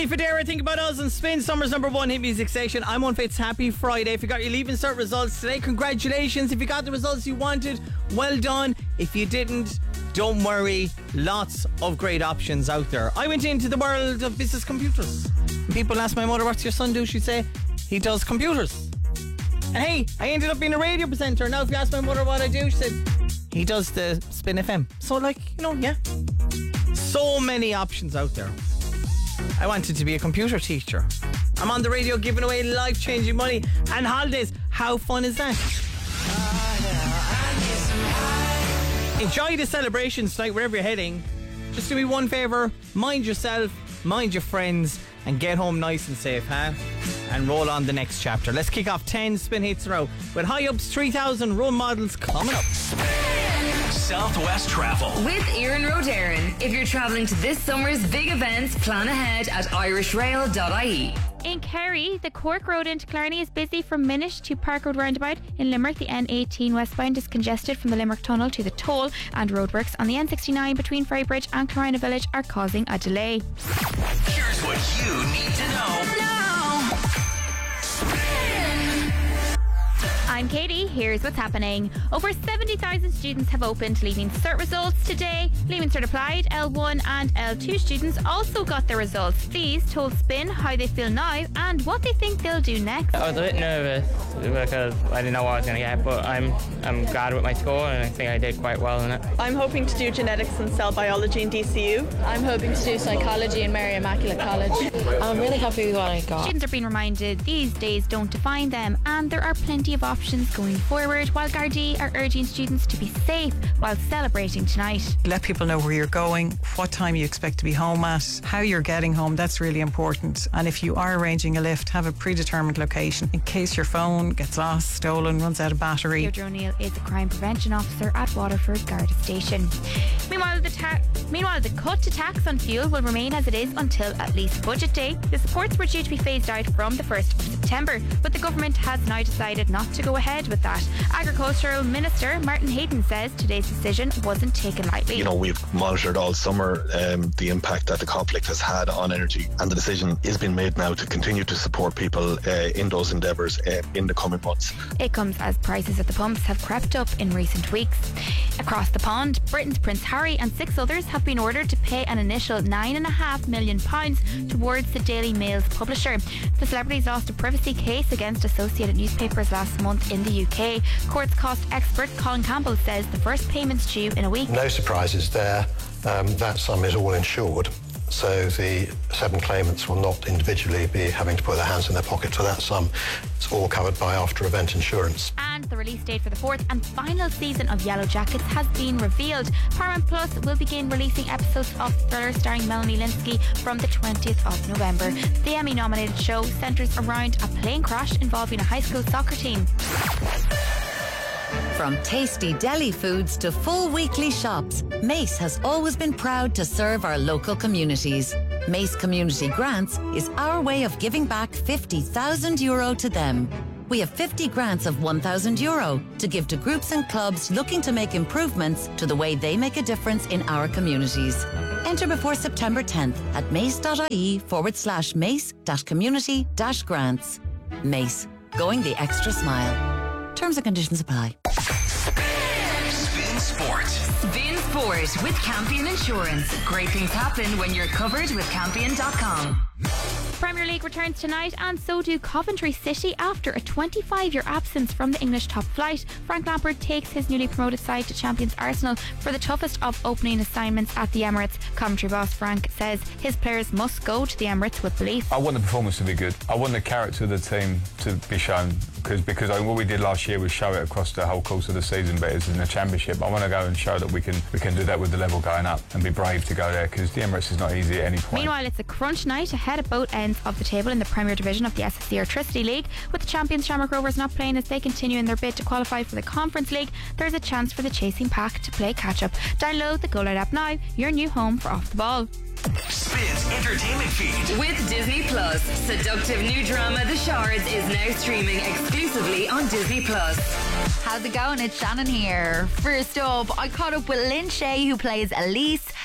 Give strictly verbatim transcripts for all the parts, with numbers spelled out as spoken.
Danny Federa, Think About Us, and Spin, Summer's number one hit music station. I'm on Fitz. Happy Friday. If you got your Leaving Cert results today, congratulations. If you got the results you wanted, well done. If you didn't, don't worry. Lots of great options out there. I went into the world of business computers. When people ask my mother, what's your son do? She'd say, he does computers. And hey, I ended up being a radio presenter. Now if you ask my mother what I do, she said, he does the Spin F M. So like, you know, yeah. So many options out there. I wanted to be a computer teacher. I'm on the radio giving away life-changing money and holidays. How fun is that? Enjoy the celebrations tonight wherever you're heading. Just do me one favour. Mind yourself, mind your friends, and get home nice and safe, huh? And roll on the next chapter. Let's kick off ten spin hits in a row with High Ups three thousand role models coming up. Southwest Travel with Ian Rodarin. If you're travelling to this summer's big events, plan ahead at irish rail dot I E. In Kerry, the Cork Road into Killarney is busy from Minish to Park Road roundabout. In Limerick, the N eighteen westbound is congested from the Limerick Tunnel to the Toll, and roadworks on the N sixty-nine between Ferrybridge and Carina Village are causing a delay. Here's what you need to know. No. I'm Katie. Here's what's happening. Over seventy thousand students have opened Leaving Cert results today. Leaving Cert applied L one and L two students also got their results. These told Spin how they feel now and what they think they'll do next. I was a bit nervous because I didn't know what I was going to get, but I'm I'm glad with my score and I think I did quite well in it. I'm hoping to do genetics and cell biology in D C U. I'm hoping to do psychology in Mary Immaculate College. I'm really happy with what I got. Students are being reminded these days don't define them, and there are plenty of options going forward, while Gardaí are urging students to be safe while celebrating tonight. Let people know where you're going, what time you expect to be home at, how you're getting home. That's really important. And if you are arranging a lift, have a predetermined location in case your phone gets lost, stolen, runs out of battery. Deirdre O'Neill is a crime prevention officer at Waterford Garda Station. Meanwhile, the ta- Meanwhile, the cut to tax on fuel will remain as it is until at least budget day. The supports were due to be phased out from the first of September, but the government has now decided not to go ahead with that. Agricultural Minister Martin Hayden says today's decision wasn't taken lightly. You know, we've monitored all summer um, the impact that the conflict has had on energy, and the decision is being made now to continue to support people uh, in those endeavours uh, in the coming months. It comes as prices at the pumps have crept up in recent weeks. Across the pond, Britain's Prince Harry and six others have been ordered to pay an initial nine and a half million pounds towards the Daily Mail's publisher. The celebrities lost a privacy case against Associated Newspapers last month in the U K. Courts cost expert Colin Campbell says the first payment's due in a week. No surprises there. Um, that sum is all insured, so the seven claimants will not individually be having to put their hands in their pocket for that sum. It's all covered by after-event insurance. And the release date for the fourth and final season of Yellow Jackets has been revealed. Paramount Plus will begin releasing episodes of the thriller starring Melanie Lynskey from the twentieth of November. The Emmy-nominated show centres around a plane crash involving a high school soccer team. From tasty deli foods to full weekly shops, Mace has always been proud to serve our local communities. Mace Community Grants is our way of giving back fifty thousand euro to them. We have fifty grants of one thousand euro to give to groups and clubs looking to make improvements to the way they make a difference in our communities. Enter before September tenth at mace.ie forward slash mace dash community dash grants. Mace, going the extra smile. Terms and conditions apply. Spin Sport. Spin Sport with Campion Insurance. Great things happen when you're covered with Campion dot com. Premier League returns tonight, and so do Coventry City after a twenty-five year absence from the English top flight. Frank Lampard takes his newly promoted side to champions Arsenal for the toughest of opening assignments at the Emirates. Coventry boss Frank says his players must go to the Emirates with belief. I want the performance to be good. I want the character of the team to be shown, because because I, what we did last year was show it across the whole course of the season, but it's in the Championship. I want to go and show that we can we can do that with the level going up and be brave to go there, because the Emirates is not easy at any point. Meanwhile, it's a crunch night ahead at both ends of the table in the Premier Division of the S S C Electricity League. With the champions Shamrock Rovers not playing as they continue in their bid to qualify for the Conference League, there's a chance for the chasing pack to play catch-up. Download the Go Loud app now, your new home for Off the Ball. Spins Entertainment Feed. With Disney Plus, seductive new drama The Shards is now streaming exclusively on Disney Plus. How's it going? It's Shannon here. First up, I caught up with Lynn Shay, who plays Elise.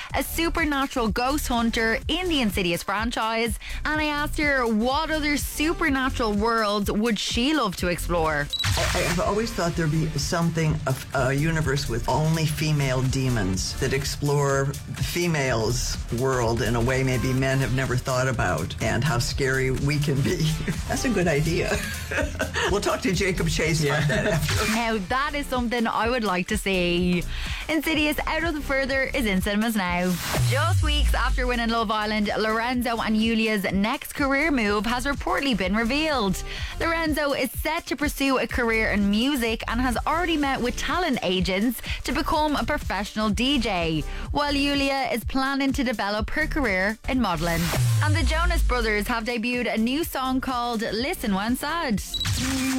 a supernatural ghost hunter in the Insidious franchise. And I asked her what other supernatural worlds would she love to explore. I, I've always thought there'd be something, of a universe with only female demons that explore the females' world in a way maybe men have never thought about, and how scary we can be. That's a good idea. We'll talk to Jacob Chase about that after. Now, that is something I would like to see. Insidious Out of the Further is in cinemas now. Just weeks after winning Love Island, Lorenzo and Yulia's next career move has reportedly been revealed. Lorenzo is set to pursue a career in music and has already met with talent agents to become a professional D J, while Yulia is planning to develop her career in modelling. And the Jonas Brothers have debuted a new song called Listen When Sad.